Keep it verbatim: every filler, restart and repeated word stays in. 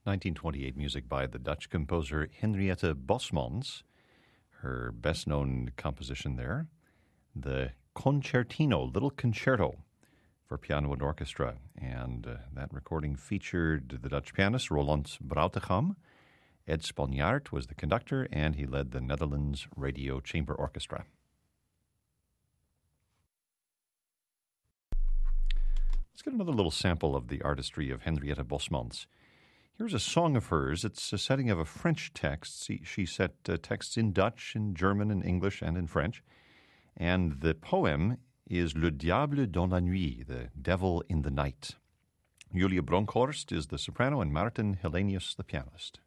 nineteen twenty-eight music by the Dutch composer Henriette Bosmans. Her best-known composition there, the Concertino, Little Concerto for piano and orchestra. And uh, that recording featured the Dutch pianist Roland Broutigam. Ed Sponjaard was the conductor, and he led the Netherlands Radio Chamber Orchestra. Let's get another little sample of the artistry of Henriette Bosmans. Here's a song of hers. It's a setting of a French text. She, she set uh, texts in Dutch, in German, in English, and in French. And the poem is Le Diable dans la Nuit, the Devil in the Night. Julia Bronkhorst is the soprano and Martin Hellenius the pianist.